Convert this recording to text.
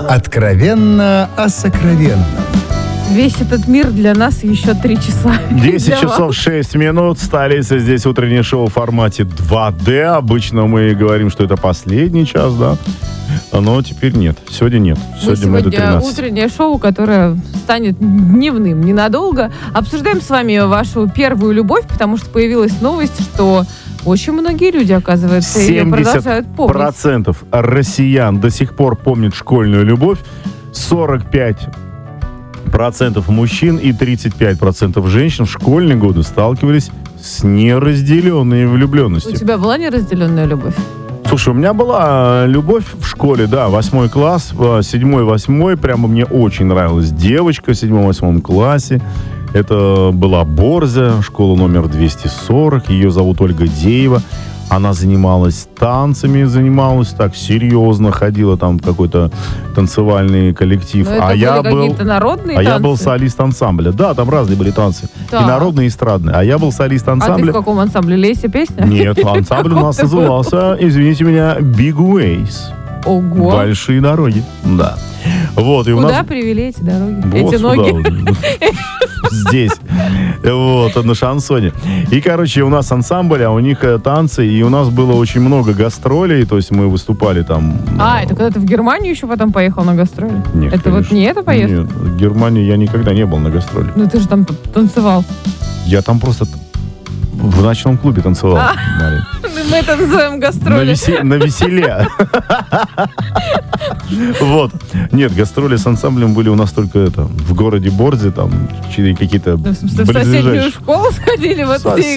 Откровенно о сокровенном. Весь этот мир для нас еще 3 часа. 10 часов 6 минут. Столица, здесь утреннее шоу в формате 2D. Обычно мы говорим, что это последний час, да? Но теперь нет. Сегодня нет. Сегодня это 13. утреннее шоу, которое станет дневным ненадолго. Обсуждаем с вами вашу первую любовь, потому что появилась новость, что очень многие люди, оказывается, ее продолжают помнить. 70% россиян до сих пор помнят школьную любовь. 45% мужчин и 35% женщин в школьные годы сталкивались с неразделенной влюбленностью. У тебя была неразделенная любовь? Слушай, у меня была любовь в школе, да, 8 класс, 7-8, прямо мне очень нравилась девочка в 7-8 классе. Это была Борзя, школа номер 240, ее зовут Ольга Деева. Она занималась танцами, так серьезно, ходила там в какой-то танцевальный коллектив. Но это были какие-то народные танцы? Я был солист ансамбля. Да, там разные были танцы. Да. И народные, и эстрадные. А я был солист ансамбля. А ты в каком ансамбле? Леся песня? Нет, ансамбль у нас назывался, извините меня, Big Ways. Ого. Большие дороги. Да. Вот, и Куда у нас... привели эти дороги? Вот эти сюда, ноги? Здесь. Вот, на шансоне. И, короче, у нас ансамбль, а у них танцы, и у нас было очень много гастролей, то есть мы выступали там... Это когда ты в Германию еще потом поехал на гастроли? Нет, это конечно. вот не эта поездка? Нет, в Германии я никогда не был на гастроли. Ну ты же там танцевал. Я там просто в ночном клубе танцевал, Марин. Мы это называем гастроли. На веселе. Вот. Нет, гастроли с ансамблем были у нас только в городе Борзе, там какие-то В соседнюю школу сходили, вот